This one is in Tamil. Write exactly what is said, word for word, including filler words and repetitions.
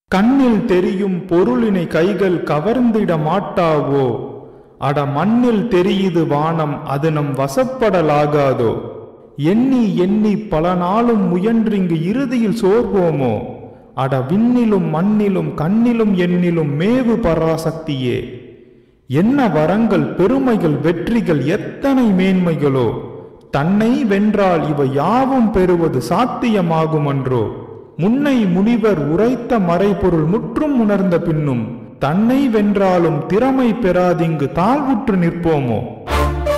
கண்ணில் தெரியும் பொருளினை கைகள் கவர்ந்திட மாட்டாவோ? அட மண்ணில் தெரியுது வானம், அது நம் வசப்படலாகாதோ? எண்ணி எண்ணி பல நாளும் முயன்றிங்கு இறுதியில் சோர்வோமோ? அட விண்ணிலும் மண்ணிலும் கண்ணிலும் எண்ணிலும் மேவு பராசக்தியே! என்ன வரங்கள், பெருமைகள், வெற்றிகள், எத்தனை மேன்மைகளோ! தன்னை வென்றால் இவை யாவும் பெறுவது சாத்தியமாகுமன்றோ? முன்னை முனிவர் உரைத்த மறைபொருள் முற்றும் உணர்ந்த பின்னும் தன்னை வென்றாலும் திறமை பெறாதிங்கு தாழ்வுற்று நிற்போமோ?